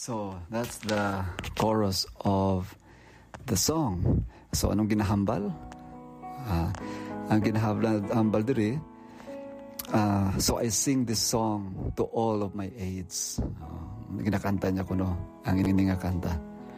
So, that's the chorus of the song. So, anong ginahambal? Ang ginahambal diri, so I sing this song to all of my aides. Ginakanta niya ko, no? Ang ining nga kanta.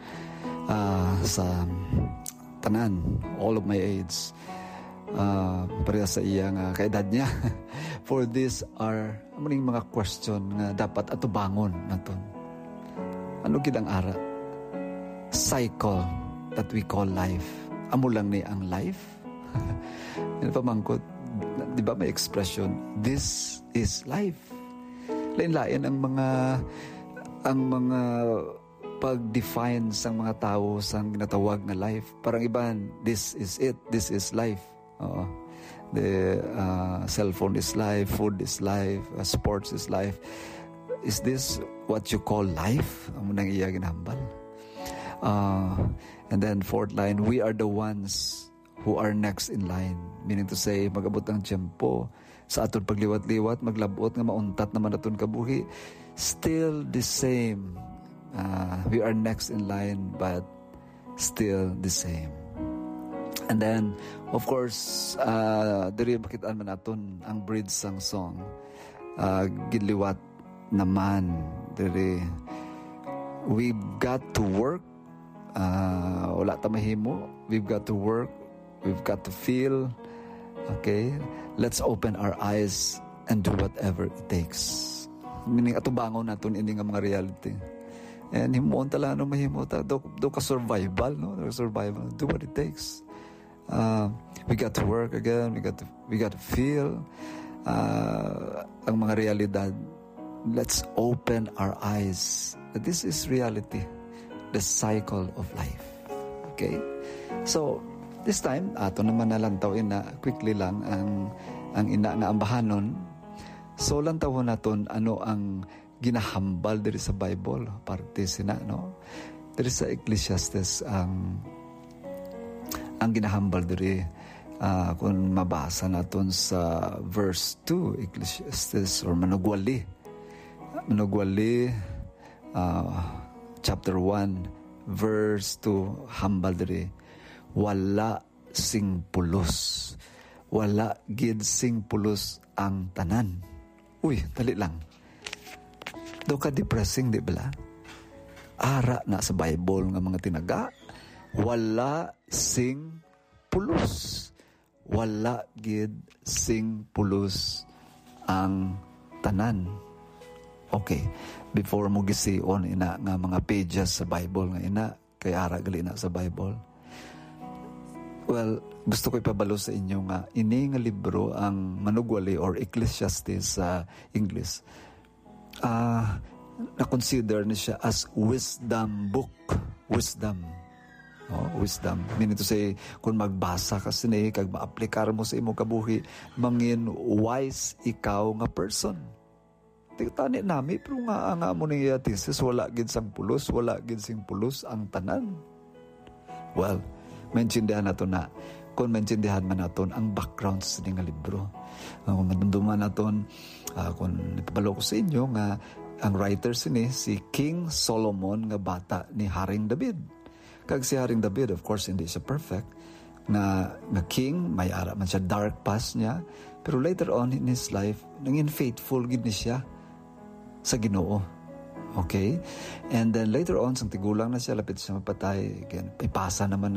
Sa tanan, all of my aides. Pareha sa iya nga kaedad niya. For these are maning mga question nga dapat atubangon naton. Ano gid ang ara? Cycle that we call life. Amo lang ni ang life. Yan pamangkot, di ba may expression, this is life. Lain-lain ang mga pag-define sang mga tao sang ginatawag na life. Parang iban, this is it, this is life. The cellphone is life, food is life, sports is life. Is this what you call life? Ang munang iya ginambal. And then fourth line, we are the ones who are next in line. Meaning to say, mag-abot ang tiyempo sa aton pagliwat-liwat, maglabot nga mauntat naman aton kabuhi. Still the same. We are next in line, but still the same. And then, of course, diri makitaan man aton ang bridge sang song. Giliwat naman diri, we've got to work. Wala ta mahimo. We've got to work. We've got to feel. Okay? Let's open our eyes and do whatever it takes. Meaning, atubangon naton ini nga mga reality. And himuon tala no mahimo ta do ka survival, no? Survival. Do what it takes. We got to work again. We got to feel ang mga realidad. Let's open our eyes. This is reality. The cycle of life. Okay? So, this time, ato naman nalantawin na quickly lang ang ina nga ambahanon. So, lantawon naton ano ang ginahambal diri sa Bible. Parte sina, no? Diri sa Ecclesiastes ang ginahambal diri. Kung mabasa naton sa verse 2, Ecclesiastes or Manugwali, chapter 1, verse 2, hambal diri, wala sing pulos. Wala gid sing pulos ang tanan. Uy, dali lang. Do ka depressing, di ba? Ara na sa Bible nga mga tinaga, wala sing pulos. Wala gid sing pulos ang tanan. Okay, before mo gision ina nga mga pages sa Bible nga ina kay ara gali na sa Bible. Well, gusto ko ipabalo sa inyo nga ini nga libro ang Manugwali or Ecclesiastes sa English. Na-consider ni siya as wisdom book. Wisdom. Wisdom. Meaning to say, kung magbasa ka sini, kag maaplikar mo sa imong kabuhi, mangin wise ikaw nga person. Tani nami, pero nga mo ning thesis, wala gid sang pulos, wala gid sing pulos ang tanan. Well, maintindihan nato na, kung maintindihan man naton ang background sa nga libro. Kung madumduman naton, kung ipabalo ko sa inyo nga, ang writer sini, si King Solomon nga bata ni Haring David. Kag si Haring David, of course, hindi siya perfect, na king, may ara man siya, dark past niya, pero later on in his life, nangin faithful gid ni siya sa Ginoo. Okay? And then later on, sang tigulang na siya, lapit siya mapatay, again, ipasa naman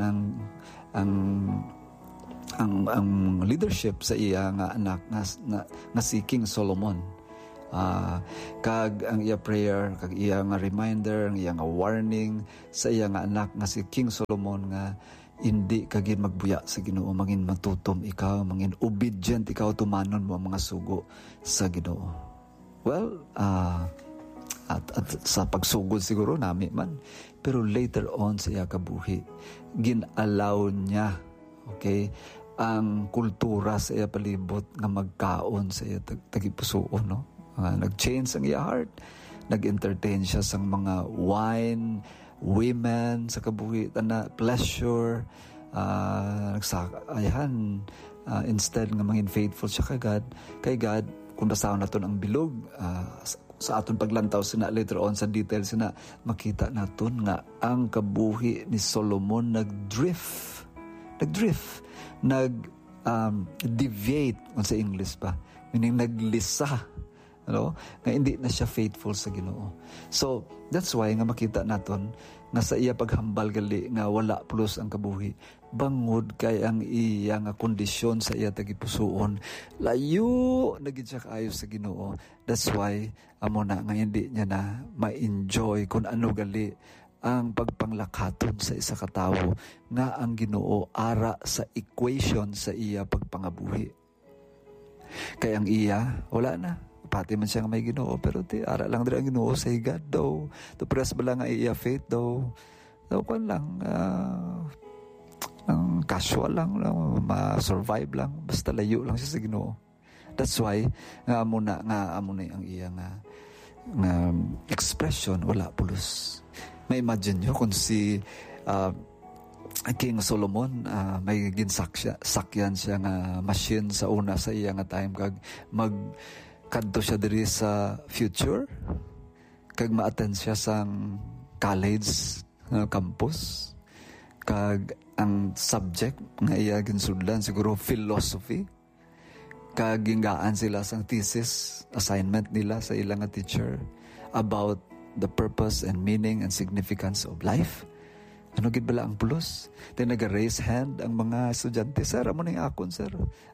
ang leadership sa iya nga anak na si King Solomon. Kag ang iya prayer, kag iya nga reminder, ang iya nga warning sa iya nga anak nga si King Solomon nga hindi kagin magbuya sa Ginoo, mangin matutom ikaw, mangin obedient ikaw, tumanon mo ang mga sugo sa Ginoo. Well, at sa pagsugod siguro nami man, pero later on sa iya kabuhi, ginalaw niya, okay, ang kultura sa iya palibot nga magkaon sa iya tagipusoon, no? Nag-change ang iya heart, nag-entertain siya sa mga wine, women sa kabuhi, na pleasure, instead nga mangin faithful siya kay God, kung basahan natin ang bilog, sa aton paglantaw sina later on sa details sina, makita naton nga ang kabuhi ni Solomon nag-drift, deviate sa English pa, meaning naglisa, nga hindi na siya faithful sa Ginoo. So that's why nga makita naton nga sa iya paghambal gali nga wala plus ang kabuhi, bangod kay ang iya nga kondisyon sa iya tagipusoon layo nagid siya kaayo sa Ginoo. That's why amo na nga hindi niya na ma-enjoy kung ano gali ang pagpanglakaton sa isa ka tawo nga ang Ginoo ara sa equation sa iya pagpangabuhi. Kay ang iya wala na, pati man siya nga may Ginoo, pero ara lang diri ang Ginoo sa higad daw. To press ba lang nga iya faith daw. Daw kan lang ang casual lang, ma-survive lang, basta layo lang siya sa Ginoo. That's why nga amo na ang iya nga expression wala pulos. May imagine nyo kung si King Solomon may ginsakyan siya nga machine sa una sa iya nga time kag kadto siya diri sa future kag ma-attend siya sa college campus kag ang subject nga iya ginsudlan siguro philosophy kag gingaan sila sang thesis assignment nila sa ilang nga teacher about the purpose and meaning and significance of life. Ano gid bala ang pulos? Then nag-raise hand ang mga estudyante, sir, amo ning akon, sir.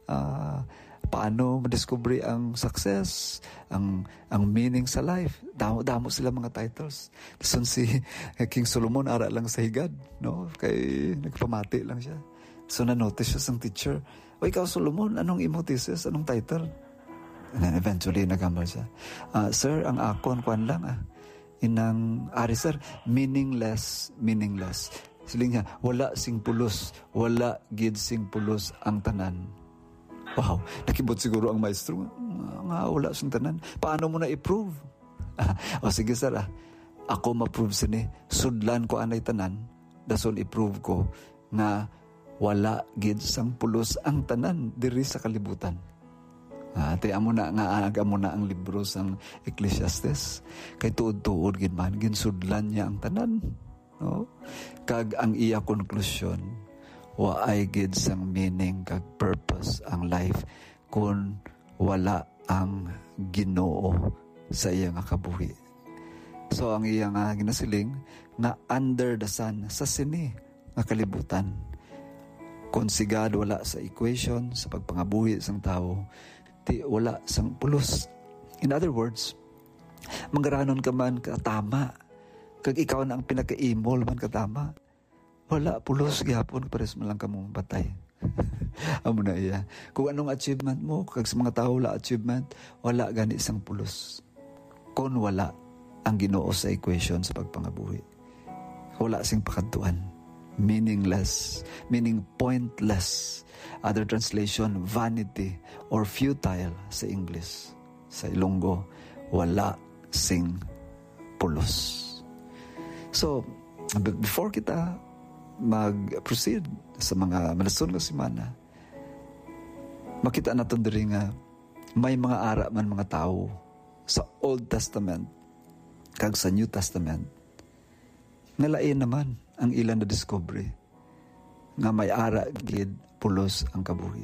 Paano madiscover ang success, ang meaning sa life? Damo sila mga titles. So si King Solomon ara lang sa higad, no? Kay nagpamati lang siya. So na-notice siya sang teacher, "O ikaw Solomon, anong imong thesis? Anong title?" And then eventually nagambal siya. "Sir, ang akon kwan lang inang ari sir, meaningless. Siling niya, wala sing pulos, wala gid sing pulos ang tanan." Wow, nakibot siguro ang maestro nga wala sing tanan. Paano mo na i-prove? O sige sir, ako ma-prove sini, sudlan ko anay tanan, dason i-prove ko nga wala gid sang pulos ang tanan diri sa kalibutan. Amo na ang libro sang Ecclesiastes. Kay tuod-tuod gid man ginsudlan niya ang tanan, no? Kag ang iya konklusyon, waay gid sang meaning kag purpose ang life kung wala ang Ginoo sa iya nga kabuhi. So ang iya nga ginasiling na under the sun, sa sini nga kalibutan, kung si God wala sa equation sa pagpangabuhi sang tawo, wala sang pulos. In other words, manggaranon ka man katama, kag ikaw na ang pinaka-imol man katama, wala pulos gyapon, pares man lang kamong batay. Amo na iya. Kung anong achievement mo, kag sa mga tao wala achievement, wala gani sang pulos. Kung wala ang Ginoo sa equation sa pagpangabuhi, wala sing pakadtuan. Meaningless, meaning pointless. Other translation, vanity or futile sa English. Sa Ilonggo, wala sing pulos. So, before kita mag-proceed sa mga malasun nga semana, makita natin diri nga may mga ara man mga tao sa Old Testament kag sa New Testament nga lain naman ang ilan na discovery nga may ara gid pulos ang kabuhi.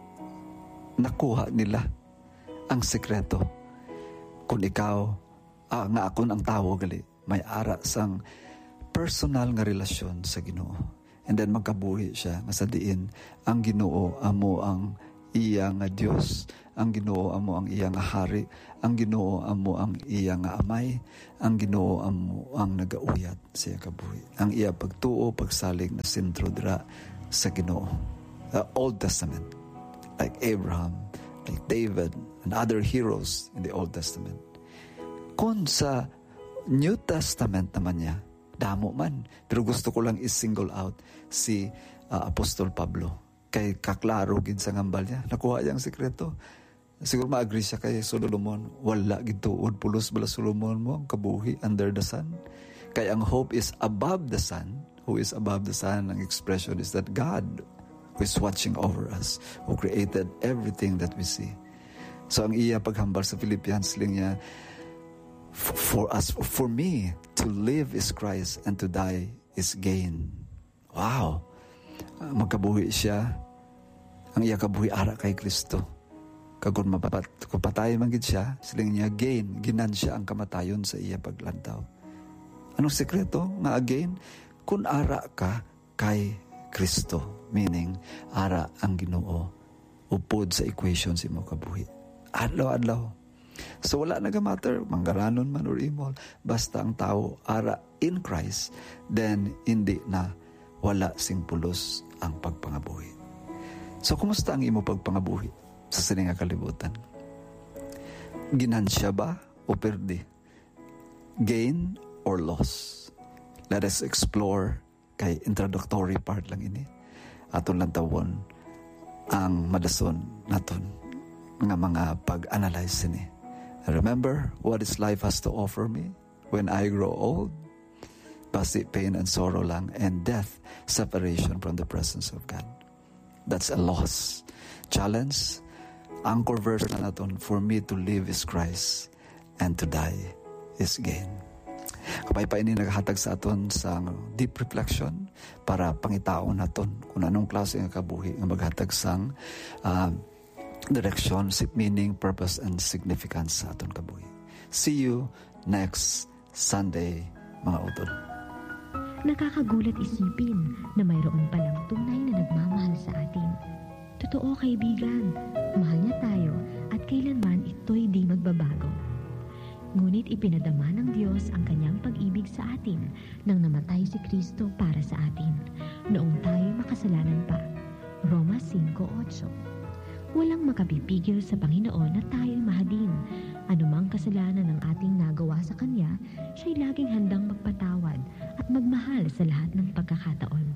Nakuha nila ang sekreto. Kung ikaw nga akon ang tawo gali, may ara sang personal nga relasyon sa Ginoo. And then magkabuhi siya nga sa diin ang Ginoo amo ang iya nga Dios, ang Ginoo amo ang iya nga hari, ang Ginoo amo ang iya nga amay, ang Ginoo amo ang nagauyat sa iya kabuhi. Ang iya pagtuo, pagsalig na sentro dira sa Ginoo. Old Testament, like Abraham, like David, and other heroes in the Old Testament. Kung sa New Testament naman niya, damo man, pero gusto ko lang is-single out si Apostol Pablo. Kay kaklaro gid sa ngambal niya, nakuha niya ang sekreto. Siguro ma-agree siya kay Solomon, wala gid tuod pulos bala Solomon mo ang kabuhi under the sun. Kay ang hope is above the sun. Who is above the sun? Ang expression is that God who is watching over us, who created everything that we see. So ang iya paghambal sa Philippians lang niya, For me, to live is Christ and to die is gain. Wow! Magkabuhi siya. Ang iya kabuhi ara kay Kristo. Kung patay man gid siya, siling niya gain, ginansya ang kamatayon sa iya paglantaw. Anong sekreto nga again? Kung ara ka kay Kristo, meaning ara ang Ginoo, upod sa equation si mo kabuhi. Adlaw-adlaw. So wala nagamatter, manggaranon man or imol, basta ang tao ara in Christ, then hindi na wala sing pulos ang pagpangabuhi. So kumusta ang imo pagpangabuhi sa sining nga kalibutan? Ginansya ba o perdi? Gain or loss? Let us explore kay introductory part lang ini. Aton lang tawon ang madason naton nga mga pag-analyze ini. Remember what is life has to offer me when I grow old? Basi pain and sorrow lang, and death, separation from the presence of God. That's a loss. Challenge, anchor verse na naton, for me to live is Christ and to die is gain. Kapay pa ini naghatag sa aton sa deep reflection para pangitaon naton kung anong klase nga kabuhi nga maghatag sang direction, meaning, purpose, and significance sa aton kabuhi. See you next Sunday, mga utod. Nakakagulat isipin na mayroon palang tunay na nagmamahal sa atin. Totoo, kaibigan, mahal niya tayo at kailanman ito'y di magbabago. Ngunit ipinadama ng Diyos ang kanyang pag-ibig sa atin nang namatay si Kristo para sa atin, noong tayo makasalanan pa. Roma 5:8. Walang makapipigil sa Panginoon na tayo'y mahalin. Anumang kasalanan ng ating nagawa sa Kanya, siya'y laging handang magpatawad at magmahal sa lahat ng pagkakataon.